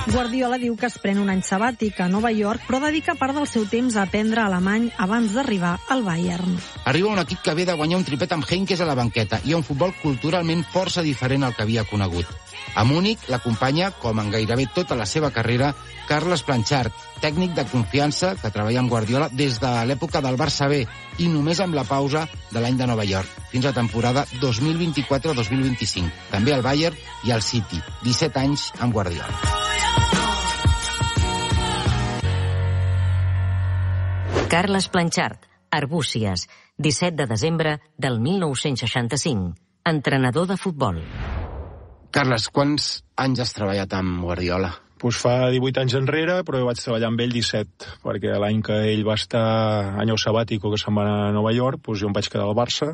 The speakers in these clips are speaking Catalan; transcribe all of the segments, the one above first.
Guardiola diu que es pren un any sabàtic a Nova York, però dedica part del seu temps a aprendre alemany abans d'arribar al Bayern. Arriba un equip que ve de guanyar un triplet amb Heynckes a la banqueta i un futbol culturalment força diferent al que havia conegut. A Múnich l'acompanya, com en gairebé tota la seva carrera, Carles Planchard, tècnic de confiança que treballa amb Guardiola des de l'època del Barça B i només amb la pausa de l'any de Nova York, fins a temporada 2024-2025. També al Bayern i al City. 17 anys amb Guardiola. Carles Planchard, Arbúcies, 17 de desembre del 1965, entrenador de futbol. Carles, quants anys has treballat amb Guardiola? Pues fa 18 anys enrere, però jo vaig treballar amb ell 17, perquè l'any que ell va estar any sabàtico que se'n va anar a Nova York, pues jo em vaig quedar al Barça,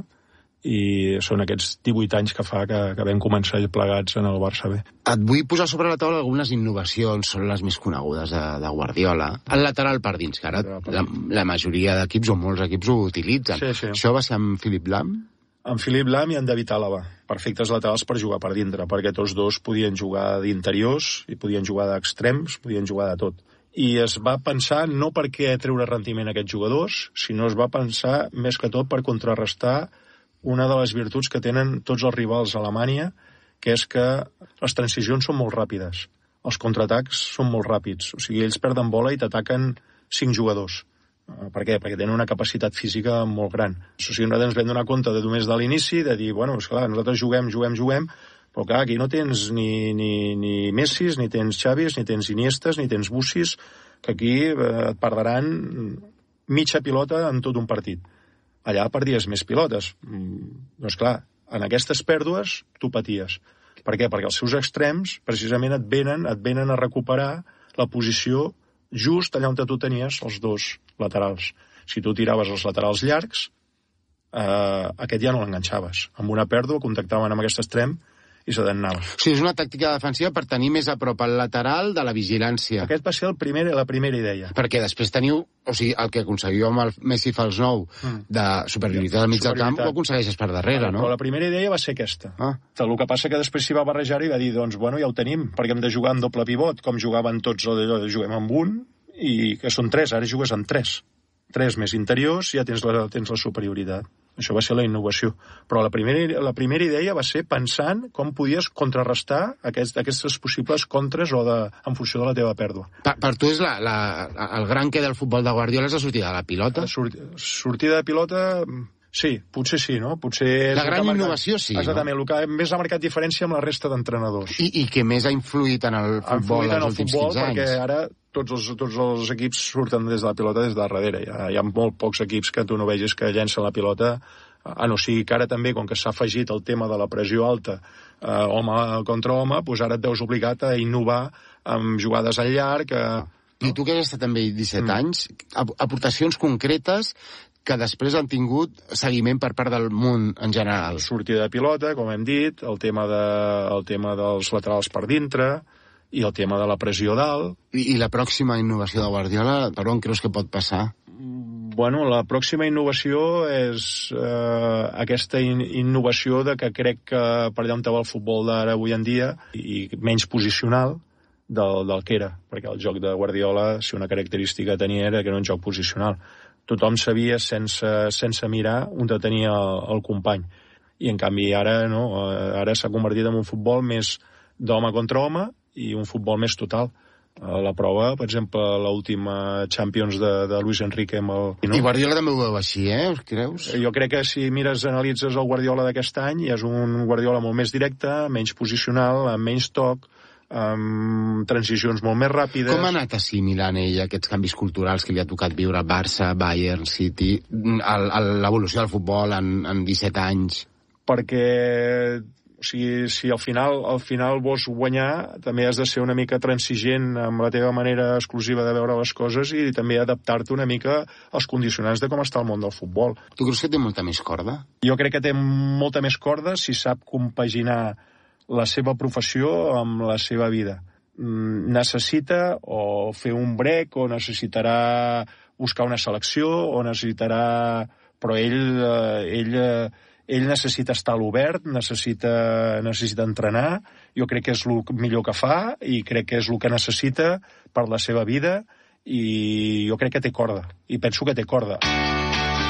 i són aquests 18 anys que fa que vam començar plegats en el Barça B. Et vull posar sobre la taula algunes innovacions, són les més conegudes de Guardiola. El lateral per dins, que ara la majoria d'equips o molts equips ho utilitzen. Sí. Això va ser amb Philipp Lahm? Amb Philipp Lahm i en David Àlava, perfectes laterals per jugar per dintre, perquè tots dos podien jugar d'interiors i podien jugar d'extrems, podien jugar de tot. I es va pensar no perquè treure rendiment a aquests jugadors, sinó es va pensar més que tot per contrarrestar una de les virtuts que tenen tots els rivals a Alemanya, que és que les transicions són molt ràpides. Els contraatacs són molt ràpids. O sigui, ells perden bola i t'ataquen 5 jugadors. Per què? Perquè tenen una capacitat física molt gran. O sigui, nosaltres ens vam donar compte de només de l'inici, de dir, bueno, esclar, nosaltres juguem, però clar, aquí no tens ni Messis, ni tens Xavis, ni tens Iniestes, ni tens Bussis, que aquí et perdran mitja pilota en tot un partit. Allà perdies més pilotes. Doncs clar, en aquestes pèrdues tu paties. Per què? Perquè els seus extrems precisament et venen a recuperar la posició just allà on tu tenies els dos laterals. Si tu tiraves els laterals llargs, aquest ja no l'enganxaves. Amb una pèrdua contactaven amb aquest extrem i se n'anava. O sigui, és una tàctica defensiva per tenir més a prop el lateral de la vigilància. Aquest va ser la primera idea. Perquè després teniu, o sigui, el que aconseguiu amb el Messi fals nou de superioritat al mig del camp, ho aconsegueixes per darrere, no? Però la primera idea va ser aquesta. El que passa que després s'hi va barrejar i va dir, doncs, bueno, ja ho tenim, perquè hem de jugar en doble pivot, com jugaven tots, juguem amb un, i que són 3, ara jugues amb 3. 3 més interiors, ja tens la superioritat. Això va ser la innovació. Però la primera idea va ser pensant com podies contrarrestar aquestes possibles contres en funció de la teva pèrdua. Per tu és el gran que del futbol de Guardiola és la sortida de la pilota? Sortida de pilota, sí, potser sí, no? Potser la gran innovació, sí. Exactament, el que més ha marcat diferència amb la resta d'entrenadors. I que més ha influït en el futbol els últims 15 anys. Perquè ara tots els equips surten des de la pilota des de darrere. Hi ha molt pocs equips que tu no vegis que llencen la pilota, no sigui que ara també, com que s'ha afegit el tema de la pressió alta, home contra home, doncs ara et veus obligat a innovar amb jugades al llarg. I tu que has estat també 17 anys, aportacions concretes que després han tingut seguiment per part del món en general. Sortida de pilota, com hem dit, el tema dels laterals per dintre, i el tema de la pressió dalt. I la pròxima innovació de Guardiola, per on creus que pot passar? Bueno, la pròxima innovació és aquesta innovació de que crec que per allà on va el futbol d'ara avui en dia, i menys posicional del que era, perquè el joc de Guardiola, si una característica tenia, era que era un joc posicional. Tothom sabia, sense mirar, on tenia el company. I en canvi ara no, ara s'ha convertit en un futbol més d'home contra home, i un futbol més total. La prova, per exemple, l'última Champions de Luis Enrique amb el... I Guardiola també ho veu així, creus? Jo crec que si analitzes el Guardiola d'aquest any, és un Guardiola molt més directe, menys posicional, amb menys toc, amb transicions molt més ràpides. Com ha anat assimilant ell aquests canvis culturals que li ha tocat viure Barça, Bayern, City, l'evolució del futbol en 17 anys? Perquè... O sigui, si al final vols guanyar, també has de ser una mica transigent amb la teva manera exclusiva de veure les coses i també adaptar-te una mica als condicionants de com està el món del futbol. Tu creus que té molta més corda? Jo crec que té molta més corda si sap compaginar la seva professió amb la seva vida. Necessita o fer un break, o necessitarà buscar una selecció, o necessitarà... Però ell ell necessita estar a l'obert, necessita entrenar, jo crec que és el millor que fa i crec que és el que necessita per la seva vida i jo crec que té corda, i penso que té corda.